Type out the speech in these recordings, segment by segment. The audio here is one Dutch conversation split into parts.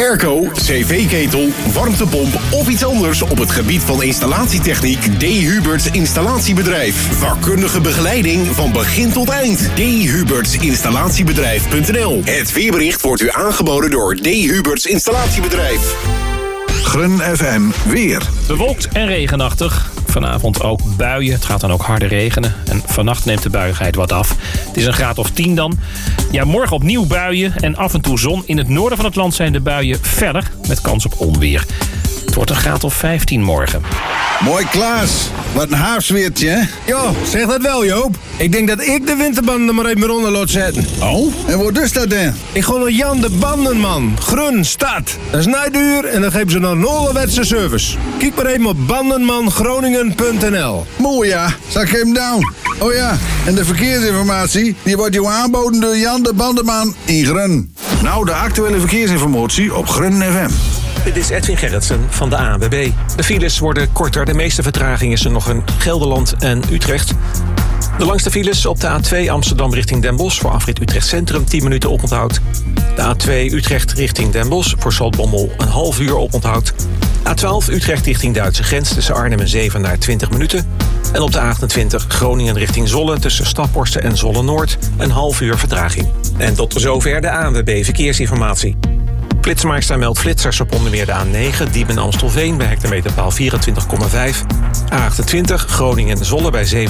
airco, cv-ketel, warmtepomp of iets anders op het gebied van installatietechniek? D. Huberts Installatiebedrijf. Vakkundige begeleiding van begin tot eind. D. Huberts Installatiebedrijf.nl. Het weerbericht wordt u aangeboden door D. Huberts Installatiebedrijf. Grun FM weer. Bewolkt en regenachtig. Vanavond ook buien. Het gaat dan ook harder regenen. En vannacht neemt de buiigheid wat af. Het is een graad of 10 dan. Ja, morgen opnieuw buien en af en toe zon. In het noorden van het land zijn de buien verder met kans op onweer. Het wordt een graad of 15 morgen. Mooi Klaas, wat een haafsweertje, hè? Ja, zeg dat wel, Joop. Ik denk dat ik de winterbanden maar even onder laat zetten. Oh, en wat is dat dan? Ik ga naar Jan de Bandenman, Grun, stad. Dat is niet duur en dan geven ze nog een ouderwetse service. Kijk maar even op bandenmangroningen.nl. Mooi ja, zal ik hem down. Oh ja, en de verkeersinformatie, die wordt jou aanboden door Jan de Bandenman in Grun. Nou, de actuele verkeersinformatie op Grun FM. Dit is Edwin Gerritsen van de ANWB. De files worden korter. De meeste vertraging is er nog in Gelderland en Utrecht. De langste files op de A2 Amsterdam richting Den Bosch... voor afrit Utrecht Centrum 10 minuten oponthoud. De A2 Utrecht richting Den Bosch voor Zaltbommel een half uur oponthoud. A12 Utrecht richting Duitse grens tussen Arnhem en Zevenaar 20 minuten. En op de A28 Groningen richting Zolle tussen Staphorsten en Zolle-Noord een half uur vertraging. En tot zover de ANWB Verkeersinformatie. Flitsmeister meldt flitsers op onder meer de A9, Diemen-Amstelveen bij hectometerpaal 24,5. A28, Groningen-Zolle bij 97,7.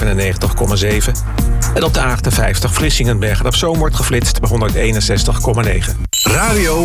En op de A58, Vlissingen-Bergen op Zoom wordt geflitst bij 161,9. Radio